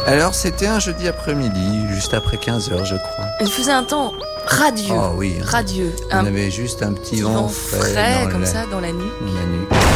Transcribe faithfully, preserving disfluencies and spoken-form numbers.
Alors, c'était un jeudi après-midi, juste après quinze heures, je crois. Il faisait un temps radieux. Oh oui. Radieux. On Un avait juste un petit petit vent vent frais, frais dans comme la, ça dans la nuit. dans la nuit.